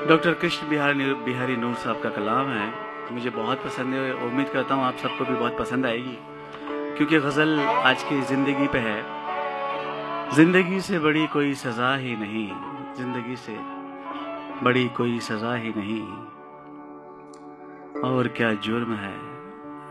Doctor Krishna Bihari नूर साहब का कलाम है, मुझे बहुत पसंद है। उम्मीद करता हूँ आप सबको भी बहुत पसंद आएगी, क्योंकि गज़ल आज की ज़िंदगी पे है। ज़िंदगी से बड़ी कोई सज़ा ही नहीं, ज़िंदगी से बड़ी कोई सज़ा ही नहीं, और क्या जुर्म है